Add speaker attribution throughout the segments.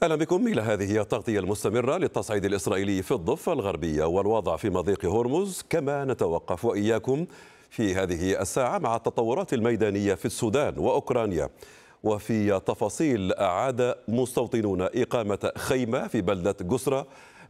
Speaker 1: أهلا بكم إلى هذه التغطية المستمرة للتصعيد الإسرائيلي في الضفة الغربية والوضع في مضيق هرمز، كما نتوقف وإياكم في هذه الساعة مع التطورات الميدانية في السودان وأوكرانيا. وفي تفاصيل، أعاد مستوطنون إقامة خيمة في بلدة قسرة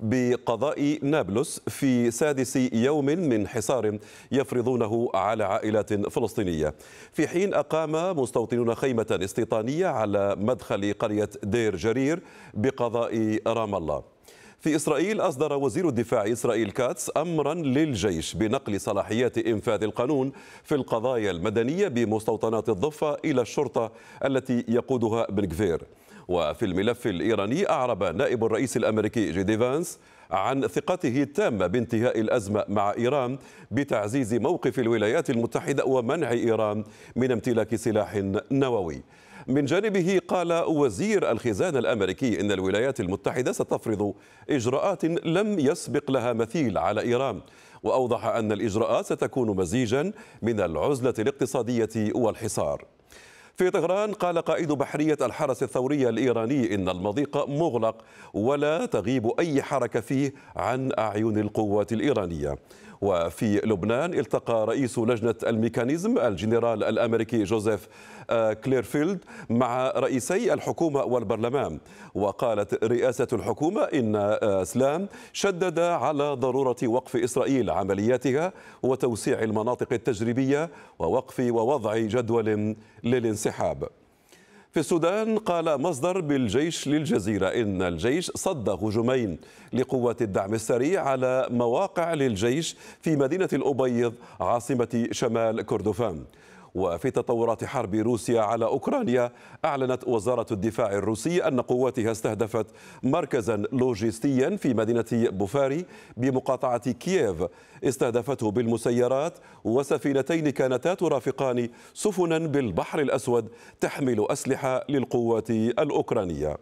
Speaker 1: بقضاء نابلس في سادس يوم من حصار يفرضونه على عائلات فلسطينية، في حين أقام مستوطنون خيمة استيطانية على مدخل قرية دير جرير بقضاء رام الله. في إسرائيل، أصدر وزير الدفاع إسرائيل كاتس أمرا للجيش بنقل صلاحيات إنفاذ القانون في القضايا المدنية بمستوطنات الضفة إلى الشرطة التي يقودها بن غفير. وفي الملف الإيراني، أعرب نائب الرئيس الأمريكي جي دي فانس عن ثقته التامة بانتهاء الأزمة مع إيران بتعزيز موقف الولايات المتحدة ومنع إيران من امتلاك سلاح نووي. من جانبه، قال وزير الخزانة الأمريكي إن الولايات المتحدة ستفرض إجراءات لم يسبق لها مثيل على إيران، وأوضح أن الإجراءات ستكون مزيجا من العزلة الاقتصادية والحصار. في طهران، قال قائد بحرية الحرس الثوري الإيراني إن المضيق مغلق ولا تغيب أي حركة فيه عن أعين القوات الإيرانية. وفي لبنان، التقى رئيس لجنة الميكانيزم الجنرال الأمريكي جوزيف كليرفيلد مع رئيسي الحكومة والبرلمان، وقالت رئاسة الحكومة إن سلام شدد على ضرورة وقف إسرائيل عملياتها وتوسيع المناطق التجريبية ووقف ووضع جدول للانسحاب. في السودان، قال مصدر بالجيش للجزيرة إن الجيش صد هجومين لقوات الدعم السريع على مواقع للجيش في مدينة الأبيض عاصمة شمال كردفان. وفي تطورات حرب روسيا على أوكرانيا، أعلنت وزارة الدفاع الروسية أن قواتها استهدفت مركزا لوجستيا في مدينة بوفاري بمقاطعة كييف، استهدفته بالمسيرات، وسفينتين كانتا ترافقان سفنا بالبحر الأسود تحمل أسلحة للقوات الأوكرانية.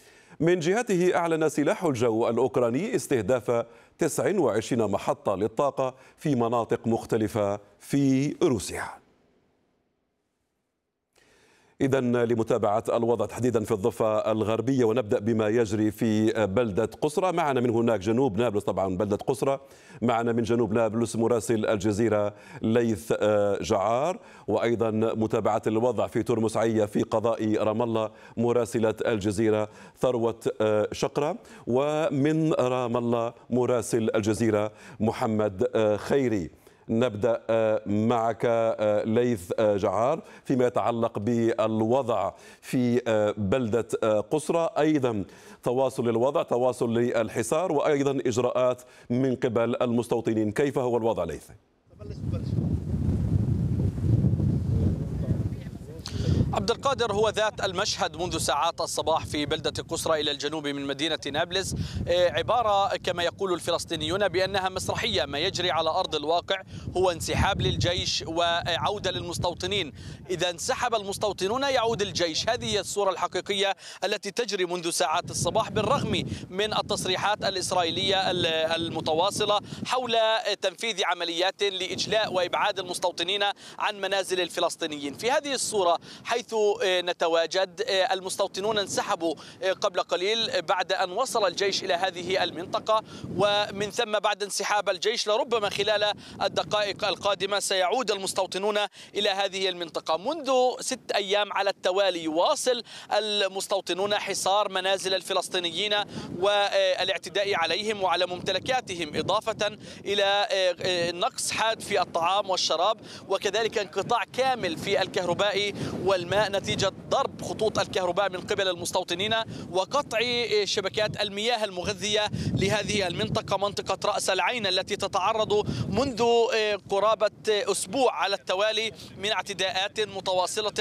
Speaker 1: من جهته، أعلن سلاح الجو الأوكراني استهداف 29 محطة للطاقة في مناطق مختلفة في روسيا. إذن لمتابعة الوضع تحديدا في الضفة الغربية، ونبدأ بما يجري في بلدة قسرة. معنا من هناك جنوب نابلس، طبعا بلدة قسرة. معنا من جنوب نابلس مراسل الجزيرة ليث جعار، وأيضا متابعة الوضع في ترمس عية في قضاء رام الله مراسلة الجزيرة ثروة شقرة، ومن رام الله مراسل الجزيرة محمد خيري. نبدأ معك ليث جعار فيما يتعلق بالوضع في بلدة قسرة، أيضا تواصل الوضع، تواصل للحصار، وأيضا إجراءات من قبل المستوطنين. كيف هو الوضع ليث؟
Speaker 2: عبد القادر، هو ذات المشهد منذ ساعات الصباح في بلدة قسرة إلى الجنوب من مدينة نابلس، عبارة كما يقول الفلسطينيون بأنها مسرحية. ما يجري على أرض الواقع هو انسحاب للجيش وعودة للمستوطنين. إذا انسحب المستوطنون يعود الجيش. هذه هي الصورة الحقيقية التي تجري منذ ساعات الصباح، بالرغم من التصريحات الإسرائيلية المتواصلة حول تنفيذ عمليات لإجلاء وإبعاد المستوطنين عن منازل الفلسطينيين. في هذه الصورة حيث نتواجد، المستوطنون انسحبوا قبل قليل بعد أن وصل الجيش إلى هذه المنطقة، ومن ثم بعد انسحاب الجيش لربما خلال الدقائق القادمة سيعود المستوطنون إلى هذه المنطقة. منذ 6 أيام على التوالي يواصل المستوطنون حصار منازل الفلسطينيين والاعتداء عليهم وعلى ممتلكاتهم، إضافة إلى نقص حاد في الطعام والشراب، وكذلك انقطاع كامل في الكهرباء والماء نتيجة ضرب خطوط الكهرباء من قبل المستوطنين وقطع شبكات المياه المغذية لهذه المنطقة، منطقة رأس العين التي تتعرض منذ قرابة أسبوع على التوالي من اعتداءات متواصلة